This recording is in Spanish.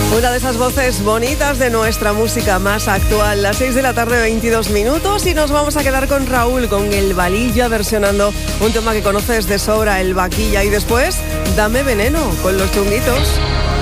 Una de esas voces bonitas de nuestra música más actual. Las 6 de la tarde, 22 minutos, y nos vamos a quedar con Raúl, con El Valilla, versionando un tema que conoces de sobra, el Vaquilla. Y después, Dame Veneno, con Los Chunguitos.